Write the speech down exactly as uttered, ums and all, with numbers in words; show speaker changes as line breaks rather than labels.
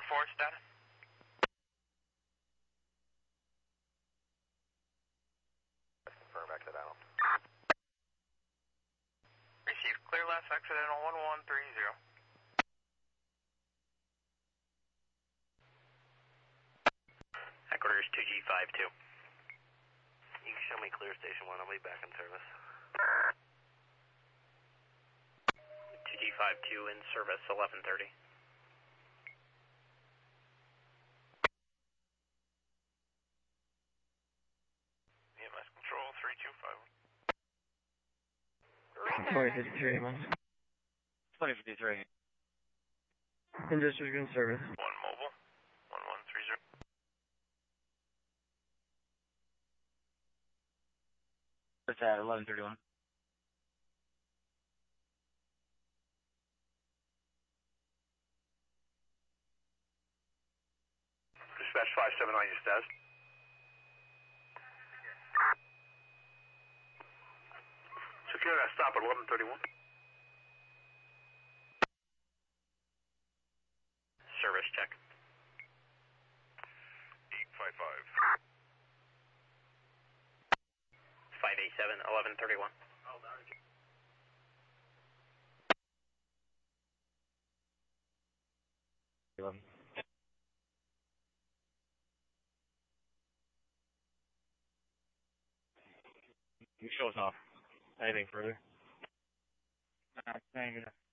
four status.
Confirm accidental.
Receive clear last accidental one one three zero.
Headquarters two G five two.
You can show me clear station one, I'll be back in service.
two G five two in service eleven thirty.
E M S control three two five.
twenty fifty-three, man.
twenty fifty-three.
In district in service.
One mobile. one one three zero.
It's at eleven thirty-one. Dispatch five seven nine, your status. Secure that stop at eleven thirty-one.
Service check.
eight five five.
five eight seven, eleven thirty-one.
eleven. You show us off. Anything further?
Uh, thank you.